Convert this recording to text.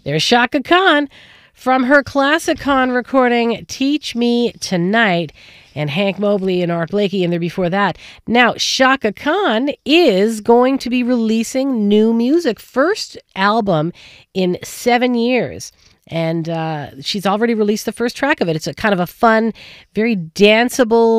There's Chaka Khan from her Classicon recording, Teach Me Tonight, and Hank Mobley and Art Blakey in there before that. Now, Chaka Khan is going to be releasing new music, first album in 7 years. And she's already released the first track of it. It's a kind of a fun, very danceable